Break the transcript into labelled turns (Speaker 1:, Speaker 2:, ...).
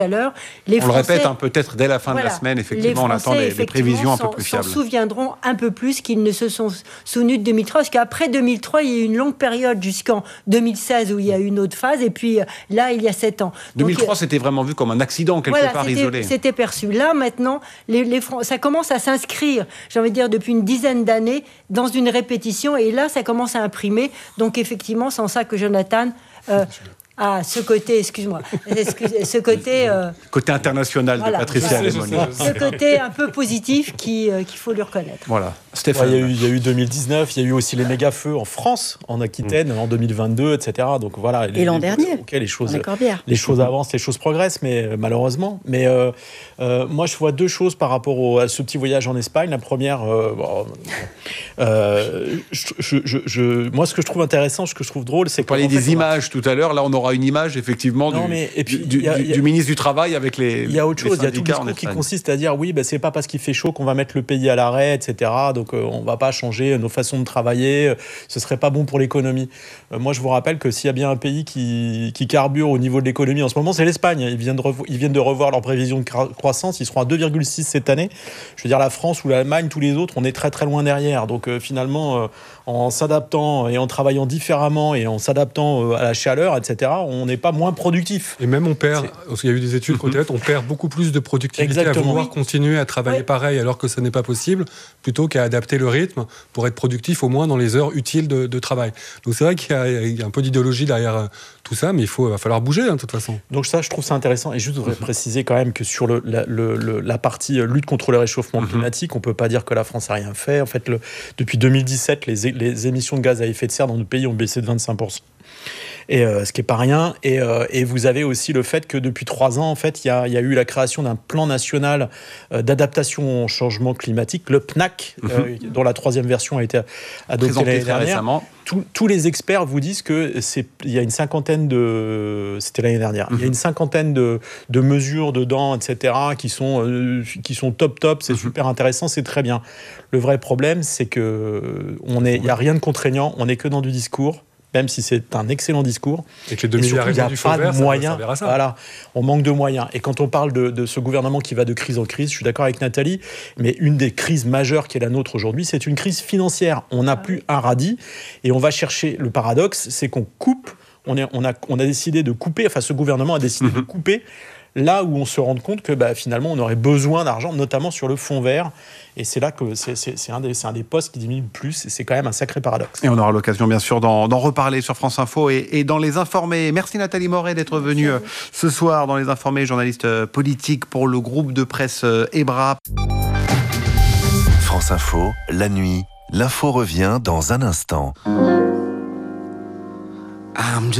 Speaker 1: à l'heure.
Speaker 2: On le répète, peut-être dès la fin de la semaine, effectivement, on attend des prévisions un peu plus fiables.
Speaker 1: Les Français s'en souviendront un peu plus qu'ils ne se sont souvenus de 2003, parce qu'après 2003, il y a eu une longue période jusqu'en 2016 où il y a eu une autre phase, et puis là, il y a 7 ans.
Speaker 2: 2003, c'était vraiment vu comme un accident, quelque part isolé.
Speaker 1: C'était perçu. Là, maintenant, ça commence à s'inscrire, j'ai envie de dire, depuis une dizaine d'années, dans une répétition, et là, ça commence à imprimer. Donc, effectivement, c'est en ça que Jonathan... ce côté, ce côté...
Speaker 2: Côté international de Patricia Alemoni.
Speaker 1: Ce côté un peu positif qu'il faut lui reconnaître.
Speaker 2: Voilà. Stéphane.
Speaker 3: Il y a eu 2019, il y a eu aussi les méga-feux en France, en Aquitaine, en 2022, etc. Donc voilà.
Speaker 4: Et l'an dernier,
Speaker 3: les choses avancent, les choses progressent, mais malheureusement. Mais moi, je vois deux choses par rapport à ce petit voyage en Espagne. La première, moi, ce que je trouve intéressant, ce que je trouve drôle, c'est que...
Speaker 2: On parlait des images tout à l'heure, là on aura une image effectivement du ministre du Travail avec les
Speaker 3: il y a autre chose, il y a tout le discours
Speaker 2: qui
Speaker 3: consiste à dire oui, c'est pas parce qu'il fait chaud qu'on va mettre le pays à l'arrêt, etc. Donc on va pas changer nos façons de travailler, ce serait pas bon pour l'économie. Moi je vous rappelle que s'il y a bien un pays qui carbure au niveau de l'économie en ce moment, c'est l'Espagne. Ils viennent de revoir leur prévision de croissance, ils seront à 2,6 cette année. Je veux dire, la France ou l'Allemagne, tous les autres, on est très très loin derrière. Donc finalement, en s'adaptant et en travaillant différemment et en s'adaptant à la chaleur, etc., on n'est pas moins productif.
Speaker 5: Et même on perd, parce qu'il y a eu des études on perd beaucoup plus de productivité à vouloir continuer à travailler pareil alors que ce n'est pas possible, plutôt qu'à adapter le rythme pour être productif au moins dans les heures utiles de travail. Donc c'est vrai qu'il y a un peu d'idéologie derrière tout ça, mais va falloir bouger de toute façon.
Speaker 3: Donc ça, je trouve ça intéressant. Et je voudrais préciser quand même que sur la partie lutte contre le réchauffement climatique, on ne peut pas dire que la France n'a rien fait. En fait, depuis 2017, les émissions de gaz à effet de serre dans notre pays ont baissé de 25%. Et ce qui n'est pas rien. Et vous avez aussi le fait que depuis 3 ans, en fait, il y a eu la création d'un plan national d'adaptation au changement climatique, le PNAC, dont la 3e version a été adoptée l'année dernière. Tous les experts vous disent que il y a une cinquantaine de... C'était l'année dernière. Il y a une cinquantaine de mesures dedans, etc., qui sont top, c'est super intéressant, c'est très bien. Le vrai problème, c'est qu'il n'y a rien de contraignant, on n'est que dans du discours, même si c'est un excellent discours.
Speaker 5: Et que les 2 milliards et demi du fonds vert,
Speaker 3: moyens.
Speaker 5: Ça à ça.
Speaker 3: Voilà, on manque de moyens. Et quand on parle de ce gouvernement qui va de crise en crise, je suis d'accord avec Nathalie, mais une des crises majeures qui est la nôtre aujourd'hui, c'est une crise financière. On n'a plus un radis et on va chercher... Le paradoxe, c'est qu'on coupe, on a décidé de couper, enfin ce gouvernement a décidé de couper là où on se rend compte que finalement on aurait besoin d'argent, notamment sur le fonds vert. Et c'est là que c'est un des postes qui diminue le plus, et c'est quand même un sacré paradoxe.
Speaker 2: Et on aura l'occasion bien sûr d'en reparler sur France Info et dans Les Informés. Merci Nathalie Moret d'être venue ce soir dans Les Informés, journaliste politique pour le groupe de presse EBRA.
Speaker 6: France Info, la nuit, l'info revient dans un instant.